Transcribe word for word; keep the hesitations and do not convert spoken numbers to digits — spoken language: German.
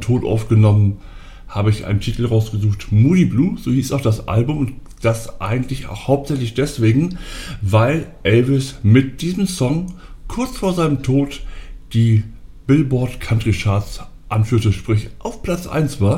Tod aufgenommen, habe ich einen Titel rausgesucht, Moody Blue, so hieß auch das Album, und das eigentlich auch hauptsächlich deswegen, weil Elvis mit diesem Song kurz vor seinem Tod die Billboard Country Charts anführte, sprich auf Platz eins war.